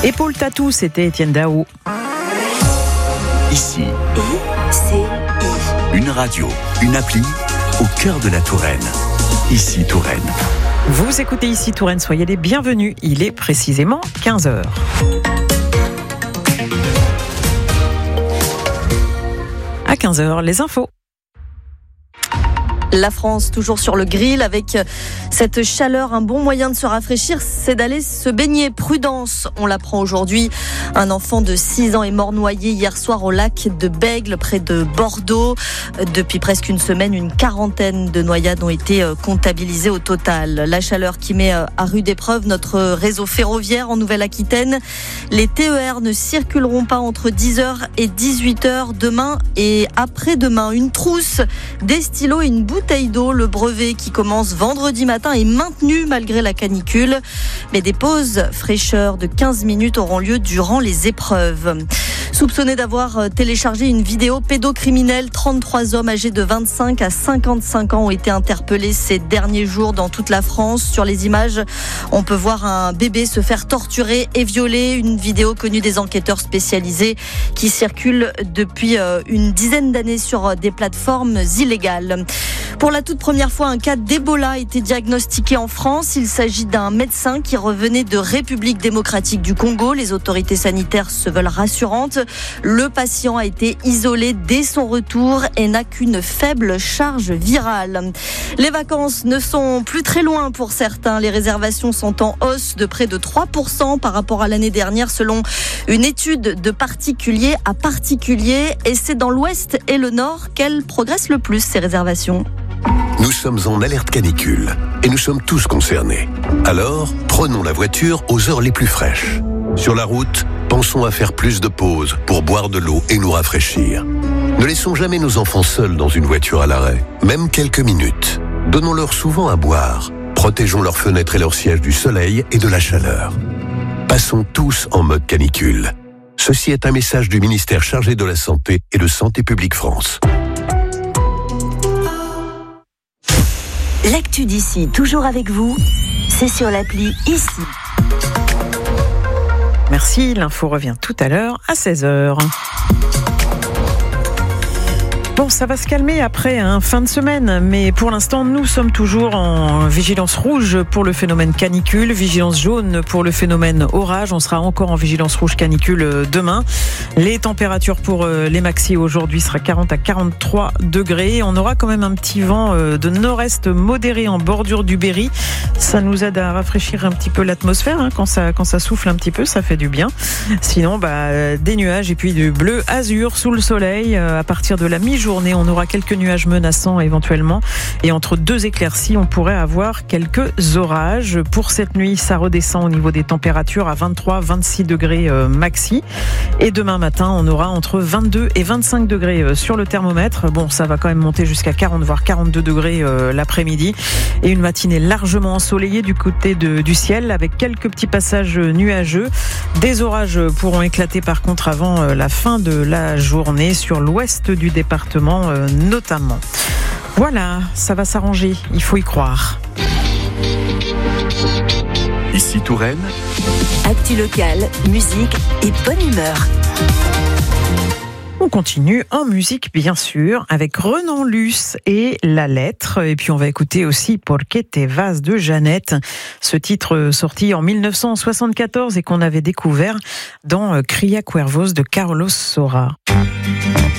Épaule tatou, c'était Étienne Dao. Ici, une radio, une appli au cœur de la Touraine. Ici Touraine. Vous écoutez Ici Touraine, soyez les bienvenus. Il est précisément 15h. À 15h, les infos. La France, toujours sur le grill, avec cette chaleur, un bon moyen de se rafraîchir, c'est d'aller se baigner. Prudence, on l'apprend aujourd'hui. Un enfant de 6 ans est mort noyé hier soir au lac de Bègle, près de Bordeaux. Depuis presque une semaine, une quarantaine de noyades ont été comptabilisées au total. La chaleur qui met à rude épreuve notre réseau ferroviaire en Nouvelle-Aquitaine. Les TER ne circuleront pas entre 10h et 18h demain et après-demain. Une trousse, des stylos et une bouteille d'eau. Le brevet qui commence vendredi matin est maintenu malgré la canicule. Mais des pauses fraîcheur de 15 minutes auront lieu durant les épreuves. Soupçonnés d'avoir téléchargé une vidéo pédocriminelle, 33 hommes âgés de 25 à 55 ans ont été interpellés ces derniers jours dans toute la France. Sur les images, on peut voir un bébé se faire torturer et violer. Une vidéo connue des enquêteurs spécialisés qui circule depuis une dizaine d'années sur des plateformes illégales. Pour la toute première fois, un cas d'Ebola a été diagnostiqué en France. Il s'agit d'un médecin qui revenait de République démocratique du Congo. Les autorités sanitaires se veulent rassurantes. Le patient a été isolé dès son retour et n'a qu'une faible charge virale. Les vacances ne sont plus très loin pour certains. Les réservations sont en hausse de près de 3% par rapport à l'année dernière selon une étude de particulier à particulier. Et c'est dans l'ouest et le nord qu'elles progressent le plus, ces réservations. Nous sommes en alerte canicule et nous sommes tous concernés. Alors, prenons la voiture aux heures les plus fraîches. Sur la route, pensons à faire plus de pauses pour boire de l'eau et nous rafraîchir. Ne laissons jamais nos enfants seuls dans une voiture à l'arrêt, même quelques minutes. Donnons-leur souvent à boire. Protégeons leurs fenêtres et leurs sièges du soleil et de la chaleur. Passons tous en mode canicule. Ceci est un message du ministère chargé de la Santé et de Santé publique France. L'actu d'ici, toujours avec vous, c'est sur l'appli Ici. Merci, l'info revient tout à l'heure à 16h. Bon, ça va se calmer après fin de semaine, mais pour l'instant, nous sommes toujours en vigilance rouge pour le phénomène canicule, vigilance jaune pour le phénomène orage. On sera encore en vigilance rouge canicule demain. Les températures pour les maxi aujourd'hui sera 40 à 43 degrés. On aura quand même un petit vent de nord-est modéré en bordure du Berry. Ça nous aide à rafraîchir un petit peu l'atmosphère. Quand ça souffle un petit peu, ça fait du bien. Sinon, des nuages et puis du bleu azur sous le soleil à partir de la mi-journée. On aura quelques nuages menaçants éventuellement et entre deux éclaircies, on pourrait avoir quelques orages. Pour cette nuit, ça redescend au niveau des températures à 23-26 degrés maxi. Et demain matin, on aura entre 22 et 25 degrés sur le thermomètre. Bon, ça va quand même monter jusqu'à 40 voire 42 degrés l'après-midi. Et une matinée largement ensoleillée du côté du ciel avec quelques petits passages nuageux. Des orages pourront éclater par contre avant la fin de la journée sur l'ouest du département notamment. Voilà, ça va s'arranger, il faut y croire. Ici Touraine. Actu locale, musique et bonne humeur. On continue en musique, bien sûr, avec Renan Luce et La Lettre. Et puis on va écouter aussi Porque te vas de Jeannette. Ce titre sorti en 1974 et qu'on avait découvert dans Cria Cuervos de Carlos Saura.